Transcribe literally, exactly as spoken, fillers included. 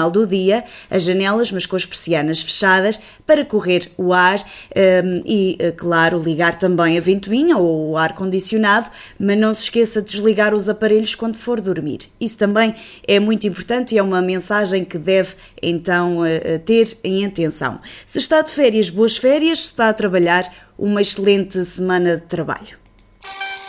final do dia, as janelas, mas com as persianas fechadas, para correr o ar um, e, claro, ligar também a ventoinha ou o ar-condicionado, mas não se esqueça de desligar os aparelhos quando for dormir. Isso também é muito importante e é uma mensagem que deve, então, ter em atenção. Se está de férias, boas férias. Se está a trabalhar, uma excelente semana de trabalho.